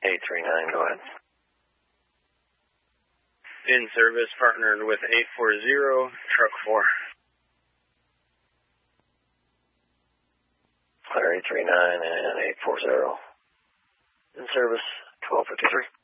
839, go ahead. In service, partnered with 840, truck 4. Clear 839 and 840. In service, 1253.